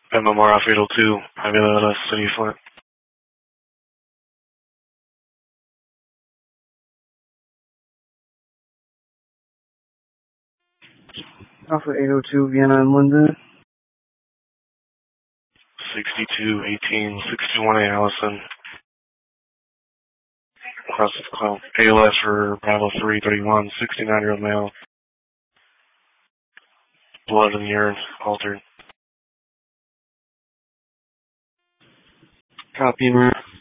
MMR Alpha 802, Avila, City of Flint. Alpha 802, Vienna and London. 6218, 61A Allison. Cross ALS for Bravo 331, 69-year-old male. Blood in the urine, altered. Copy, man.